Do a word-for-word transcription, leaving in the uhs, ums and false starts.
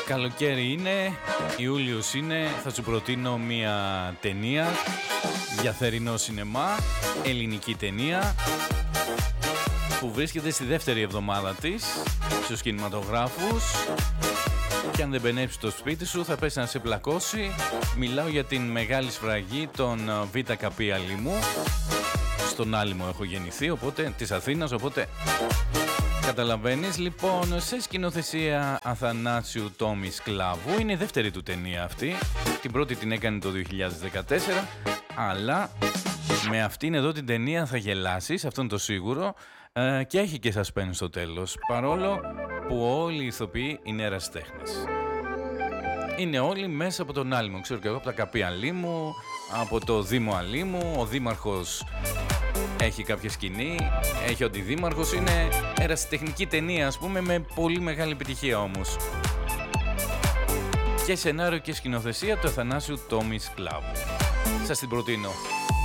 Καλοκαίρι είναι, Ιούλιος είναι, θα σου προτείνω μια ταινία για θερινό σινεμά, ελληνική ταινία που βρίσκεται στη δεύτερη εβδομάδα της στους κινηματογράφους και αν δεν μπενέψει το σπίτι σου θα πέσει να σε πλακώσει. Μιλάω για την μεγάλη σφραγή των ΒΚ Αλήμου. Στον Άλυμο έχω γεννηθεί, οπότε της Αθήνας, οπότε καταλαβαίνεις. Λοιπόν, σε σκηνοθεσία Αθανάσιου Τόμη Σκλάβου, είναι η δεύτερη του ταινία αυτή. Την πρώτη την έκανε το δύο χιλιάδες δεκατέσσερα, αλλά με αυτήν εδώ την ταινία θα γελάσεις, αυτό είναι το σίγουρο, ε, και έχει και suspense στο τέλος, παρόλο που όλοι οι ηθοποιοί είναι ερασιτέχνες. Είναι όλοι μέσα από τον Άλυμο, ξέρω και εγώ, από τα Καπή Αλήμου, από το Δήμο Αλήμου, ο δήμαρχος έχει κάποια σκηνή, έχει ότι δήμαρχος, είναι ερασιτεχνική ταινία ας πούμε, με πολύ μεγάλη επιτυχία όμως. Και σενάριο και σκηνοθεσία του Αθανάσιου Τόμη Σκλάβου. Σας την προτείνω.